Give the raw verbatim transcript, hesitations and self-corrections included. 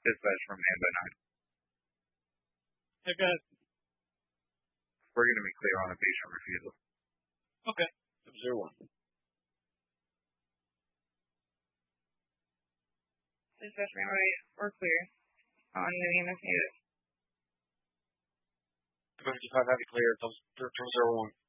Dispatch from man by nine. Okay. We're going to be clear on a patient refusal. Okay. Zero one. Dispatch man by eight. We're clear. On the E M S needed. fifty-five heavy clear. Those zero one.